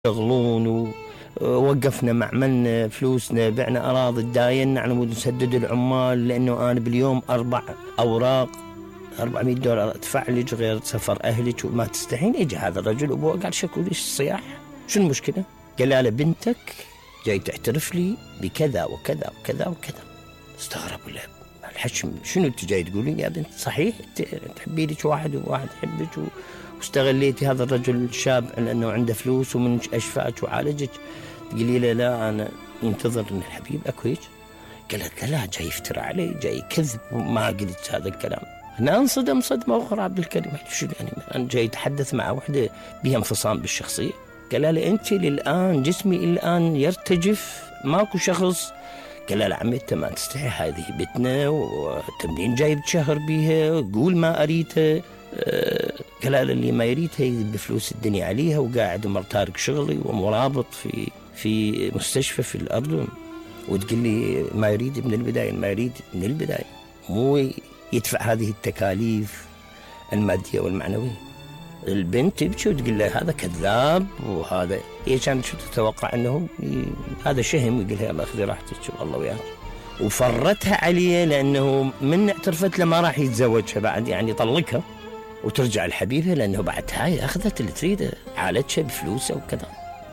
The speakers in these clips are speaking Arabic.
يشتغلون، ووقفنا معملنا فلوسنا، بعنا أراضي، تداينا على مود نسدد العمال، لأنه أنا باليوم 4 أوراق $400 أدفع لك غير سفر أهلك وما تستحين. إجا هذا الرجل أبوه قال شكو ليش الصياح؟ شو المشكلة؟ قال له بنتك جاي تعترف لي بكذا وكذا وكذا وكذا. استغرب له الحشم، شنو انت جاي تقولين يا بنت؟ صحيح تحبي لك واحد وواحد يحبك واستغليتي هذا الرجل الشاب لأنه عنده فلوس ومن أشفاك وعالجك، تقولي له لا أنا ينتظر إن الحبيب أكو هيك؟ قالت لا جاي يفترى علي، جاي كذب وما قلت هذا الكلام. أنا انصدم صدمة أخرى عبد الكريم، شو يعني أنا جاي أتحدث مع وحدة بها انفصام بالشخصية؟ قال لي أنت للآن جسمي الآن يرتجف، ماكو شخص. قال لا عمي أنت ما تستحي، هذه بيتنا وتمدين جاي بتشهر بيها، قول ما أريته. قال اللي ما يريدها يذب بفلوس الدنيا عليها، وقاعد تارك شغلي ومرابط في مستشفى في الأردن، وتقول لي ما يريد من البداية، ما يريد من البداية، مو يدفع هذه التكاليف المادية والمعنوية. البنت تبكي وتقول له هذا كذاب، وهذا هي كانت شو تتوقع انه هذا شهم، يقول لها يلا اخذي راحتك والله وياك، وفرتها عليه لانه من اعترفت له ما راح يتزوجها بعد، يعني طلقها وترجع لحبيبها، لانه بعد هاي اخذت اللي تريده، عالجها بفلوسه وكذا.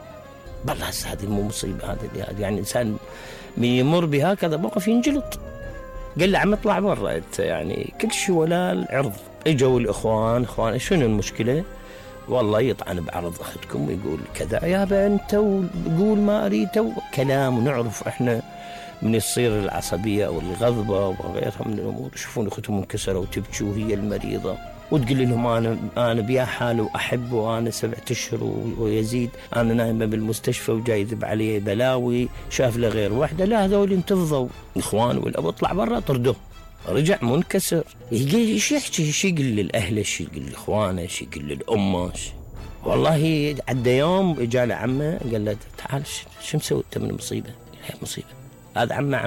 بالله هذه مو مصيبه، هذا يعني انسان من يمر بهكذا موقف ينجلط. قال له عم اطلع برا يعني كل شيء ولا العرض. اجوا الاخوان، اخوان شنو المشكله؟ والله يطعن بعرض اختكم ويقول كذا يا بنت، ويقول ما اريد كلام، ونعرف احنا من يصير العصبيه او الغضبه وغيرها من الامور. يشوفون اختهم منكسره وتبكي وهي المريضه، وتقول لهم انا بيا حال واحب، وانا 7 أشهر ويزيد انا نايمه بالمستشفى وجاي يذب عليه بلاوي، شاف له غير وحده. لا هذول انتفضوا الاخوان والاب، اطلع برا طرده، رجع منكسر. ايش يحكي؟ ايش يقول للاهل؟ ايش يقول لاخوانه؟ ايش يقول للامه؟ والله عدى يوم اجى له عمه قال له تعال شو مسوي انت من المصيبه؟ هي مصيبه، هذا عمه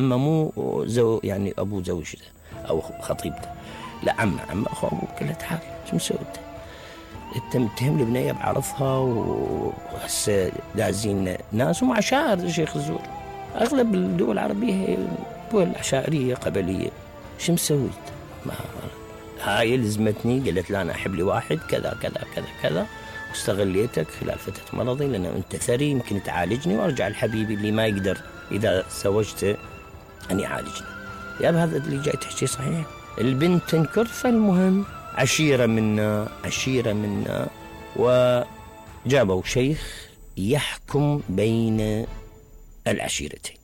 مو يعني ابو زوجته او خطيبته، لا عمه اخوه ابوه. قال له تعال شو مسوي انت متهم لي بنيه بعرفها، وهسه دازين ناس ومع عشائر شيخ الزور. اغلب الدول العربيه دول عشائريه قبليه. شو مسويت؟ هاي لزمتني، قالت لا انا احب لي واحد كذا كذا كذا كذا، واستغليتك خلال فتره مرضي لانه انت ثري يمكن تعالجني، وارجع لحبيبي اللي ما يقدر اذا زوجته ان يعالجني. يا هذا اللي جاي تحكي صحيح. البنت تنكر، فالمهم عشيره منا وجابوا شيخ يحكم بين العشيرتين.